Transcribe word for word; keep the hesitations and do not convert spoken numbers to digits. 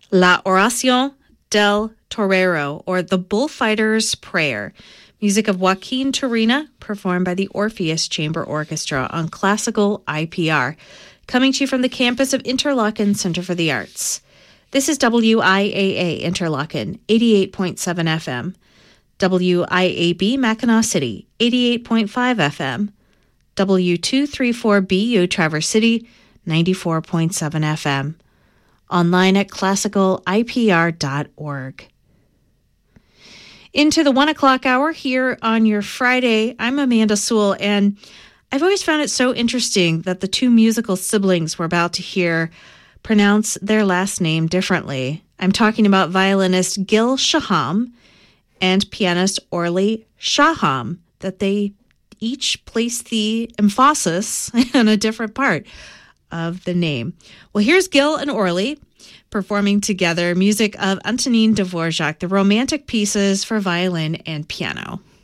La Oración del Torero, or The Bullfighter's Prayer. Music of Joaquin Turina, performed by the Orpheus Chamber Orchestra on Classical I P R, coming to you from the campus of Interlochen Center for the Arts. This is W I A A Interlochen, eighty-eight point seven F M. W I A B Mackinac City, eighty-eight point five F M. W two thirty-four B U Traverse City, ninety-four point seven F M. Online at classical I P R dot org. Into the one o'clock hour here on your Friday, I'm Amanda Sewell, and I've always found it so interesting that the two musical siblings we're about to hear pronounce their last name differently. I'm talking about violinist Gil Shaham and pianist Orly Shaham, that they each place the emphasis on a different part of the name. Well, here's Gil and Orly performing together music of Antonin Dvorak, the Romantic Pieces for violin and piano.